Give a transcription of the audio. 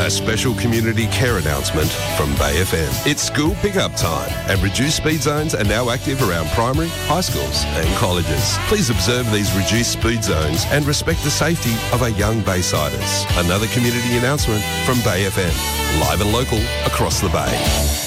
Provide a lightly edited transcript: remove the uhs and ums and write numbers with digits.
A special community care announcement from Bay FM. It's school pickup time and reduced speed zones are now active around primary, high schools and colleges. Please observe these reduced speed zones and respect the safety of our young Baysiders. Another community announcement from Bay FM. Live and local across the Bay.